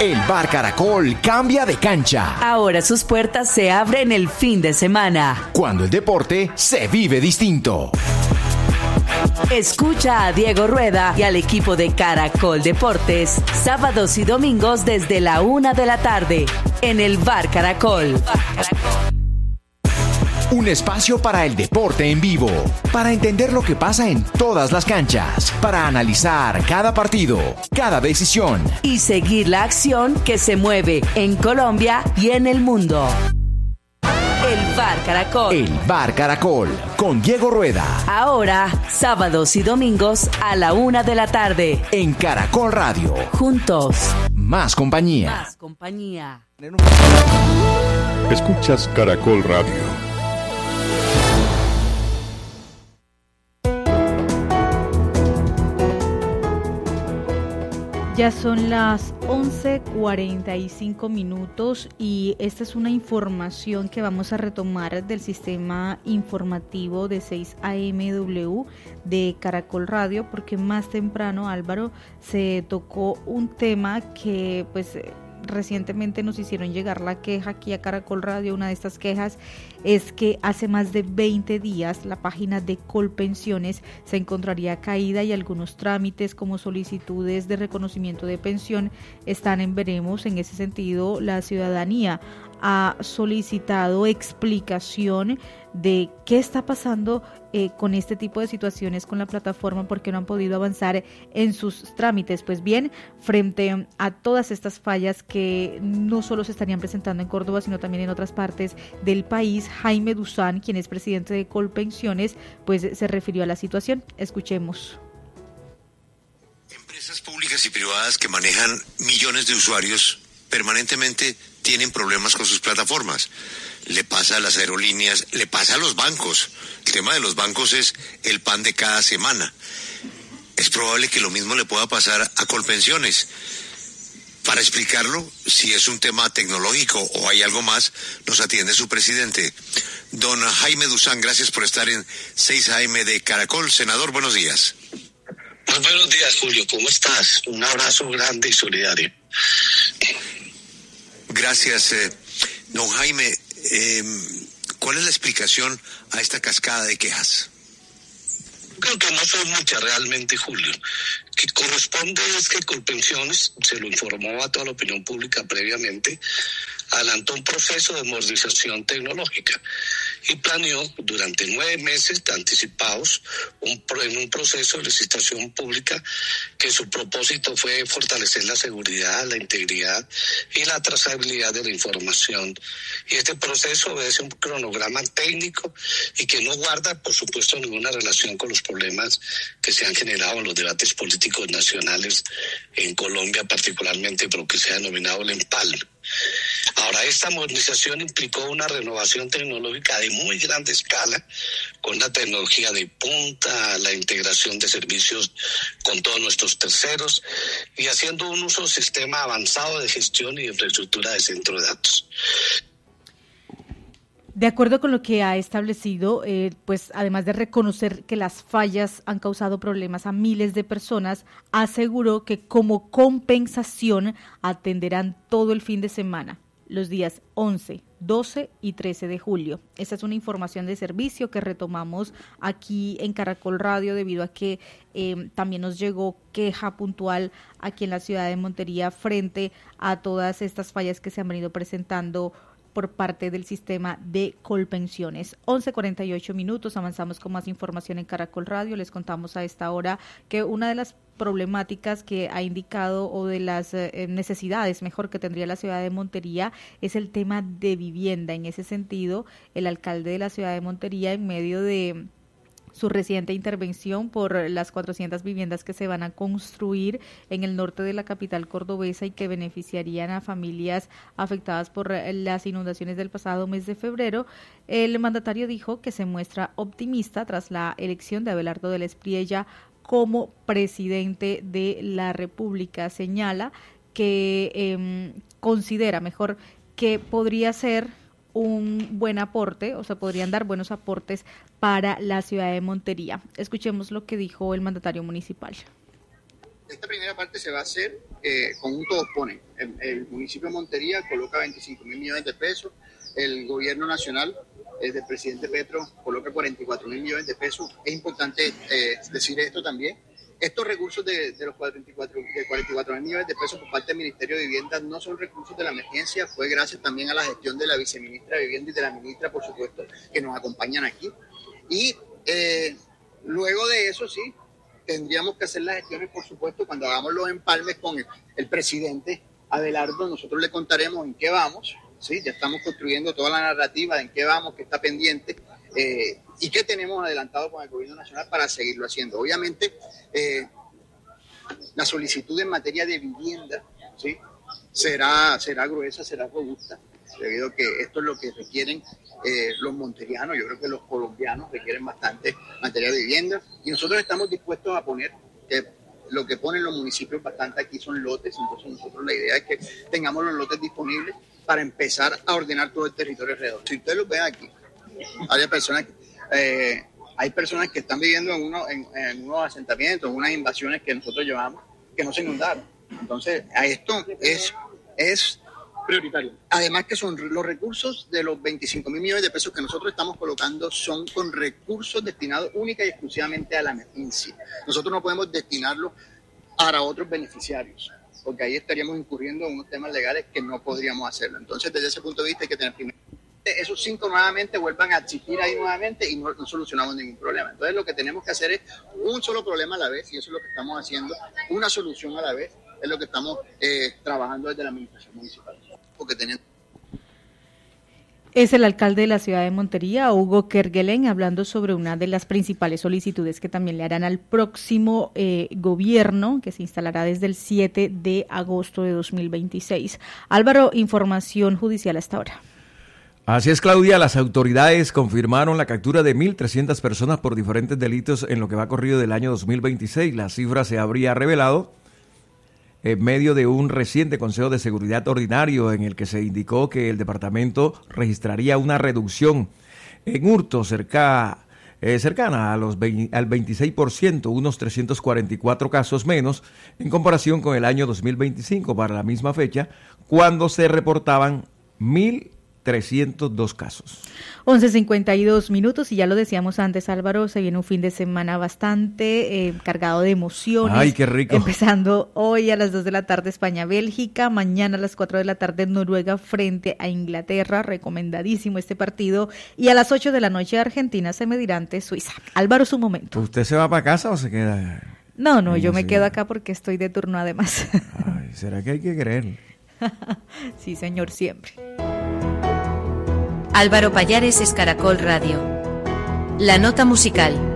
El Bar Caracol cambia de cancha. Ahora sus puertas se abren el fin de semana. Cuando el deporte se vive distinto. Escucha a Diego Rueda y al equipo de Caracol Deportes, sábados y domingos desde la 1 de la tarde, en el Bar Caracol. Un espacio para el deporte en vivo, para entender lo que pasa en todas las canchas, para analizar cada partido, cada decisión. Y seguir la acción que se mueve en Colombia y en el mundo. El Bar Caracol. El Bar Caracol, con Diego Rueda. Ahora, sábados y domingos a la 1 de la tarde. En Caracol Radio. Juntos. Más compañía. Más compañía. Escuchas Caracol Radio. Ya son las 11:45 y esta es una información que vamos a retomar del sistema informativo de 6 AM de Caracol Radio, porque más temprano, Álvaro, se tocó un tema que recientemente nos hicieron llegar la queja aquí a Caracol Radio. Una de estas quejas es que hace más de 20 días la página de Colpensiones se encontraría caída y algunos trámites como solicitudes de reconocimiento de pensión están en veremos. En ese sentido, la ciudadanía ha solicitado explicación de qué está pasando con este tipo de situaciones con la plataforma, porque no han podido avanzar en sus trámites. Pues bien, frente a todas estas fallas que no solo se estarían presentando en Córdoba, sino también en otras partes del país, Jaime Duzán, quien es presidente de Colpensiones, se refirió a la situación. Escuchemos. Empresas públicas y privadas que manejan millones de usuarios permanentemente tienen problemas con sus plataformas. Le pasa a las aerolíneas, le pasa a los bancos. El tema de los bancos es el pan de cada semana. Es probable que lo mismo le pueda pasar a Colpensiones. Para explicarlo, si es un tema tecnológico o hay algo más, nos atiende su presidente. Don Jaime Duzán, gracias por estar en 6 AM de Caracol. Senador, buenos días. Muy buenos días, Julio. ¿Cómo estás? Un abrazo grande y solidario. Gracias, don Jaime. ¿Cuál es la explicación a esta cascada de quejas? Creo que no son muchas realmente, Julio. Que corresponde es que Colpensiones, se lo informó a toda la opinión pública previamente, adelantó un proceso de modernización tecnológica y planeó durante 9 meses anticipados en un proceso de licitación pública que su propósito fue fortalecer la seguridad, la integridad y la trazabilidad de la información. Y este proceso obedece un cronograma técnico y que no guarda, por supuesto, ninguna relación con los problemas que se han generado en los debates políticos nacionales en Colombia, particularmente por lo que se ha denominado el empalme. Ahora, esta modernización implicó una renovación tecnológica de muy grande escala, con la tecnología de punta, la integración de servicios con todos nuestros terceros y haciendo un uso sistema avanzado de gestión y infraestructura de centro de datos. De acuerdo con lo que ha establecido, además de reconocer que las fallas han causado problemas a miles de personas, aseguró que como compensación atenderán todo el fin de semana, los días 11, 12 y 13 de julio. Esta es una información de servicio que retomamos aquí en Caracol Radio debido a que también nos llegó queja puntual aquí en la ciudad de Montería frente a todas estas fallas que se han venido presentando por parte del sistema de Colpensiones. 11:48, avanzamos con más información en Caracol Radio. Les contamos a esta hora que una de las problemáticas que ha indicado o de las necesidades mejor que tendría la ciudad de Montería es el tema de vivienda. En ese sentido, el alcalde de la ciudad de Montería, en medio de su reciente intervención por las 400 viviendas que se van a construir en el norte de la capital cordobesa y que beneficiarían a familias afectadas por las inundaciones del pasado mes de febrero, el mandatario dijo que se muestra optimista tras la elección de Abelardo del Espriella como presidente de la República. Señala que considera mejor que podría ser un buen aporte, o sea, podrían dar buenos aportes para la ciudad de Montería. Escuchemos lo que dijo el mandatario municipal. Esta primera parte se va a hacer conjunto todos ponen. El municipio de Montería coloca 25.000 millones de pesos, el gobierno nacional del presidente Petro coloca 44.000 millones de pesos. Es importante decir esto también. Estos recursos de los 44.000 millones de pesos por parte del Ministerio de Vivienda no son recursos de la emergencia, fue gracias también a la gestión de la viceministra de Vivienda y de la ministra, por supuesto, que nos acompañan aquí. Y luego de eso, sí, tendríamos que hacer las gestiones, por supuesto, cuando hagamos los empalmes con el presidente Abelardo, nosotros le contaremos en qué vamos, ¿sí? Ya estamos construyendo toda la narrativa de en qué vamos, qué está pendiente, y qué tenemos adelantado con el gobierno nacional para seguirlo haciendo. Obviamente, la solicitud en materia de vivienda, ¿sí? será gruesa, será robusta, debido a que esto es lo que requieren los monterianos. Yo creo que los colombianos requieren bastante en materia de vivienda, y nosotros estamos dispuestos a poner, lo que ponen los municipios bastante aquí son lotes. Entonces nosotros la idea es que tengamos los lotes disponibles para empezar a ordenar todo el territorio alrededor. Si ustedes lo ven aquí, hay personas que están viviendo en unos asentamientos, en unas invasiones que nosotros llevamos, que no se inundaron. Entonces, a esto es prioritario. Además que son los recursos de los 25.000 millones de pesos que nosotros estamos colocando, son con recursos destinados única y exclusivamente a la emergencia. Nosotros no podemos destinarlos para otros beneficiarios, porque ahí estaríamos incurriendo en unos temas legales que no podríamos hacerlo. Entonces, desde ese punto de vista hay que tener primero esos 5 nuevamente vuelvan a existir ahí nuevamente y no solucionamos ningún problema. Entonces lo que tenemos que hacer es un solo problema a la vez, y eso es lo que estamos haciendo, una solución a la vez, es lo que estamos trabajando desde la administración municipal. Porque Es el alcalde de la ciudad de Montería, Hugo Kerguelen, hablando sobre una de las principales solicitudes que también le harán al próximo gobierno, que se instalará desde el 7 de agosto de 2026. Álvaro, información judicial hasta ahora. Así es, Claudia, las autoridades confirmaron la captura de 1.300 personas por diferentes delitos en lo que va corrido del año 2026. La cifra se habría revelado en medio de un reciente Consejo de Seguridad Ordinario en el que se indicó que el departamento registraría una reducción en hurto cercana al 26%, unos 344 casos menos en comparación con el año 2025 para la misma fecha, cuando se reportaban 1.302 casos. 11:52 y ya lo decíamos antes, Álvaro, se viene un fin de semana bastante cargado de emociones. ¡Ay, qué rico! Empezando hoy a las 2 de la tarde España-Bélgica, mañana a las 4 de la tarde Noruega frente a Inglaterra, recomendadísimo este partido, y a las 8 de la noche Argentina se medirá ante Suiza. Álvaro, su momento. ¿Usted se va para casa o se queda? No, yo me quedo acá porque estoy de turno además. Ay, ¿será que hay que creer? Sí, señor, siempre. Álvaro Pallares es Caracol Radio. La nota musical.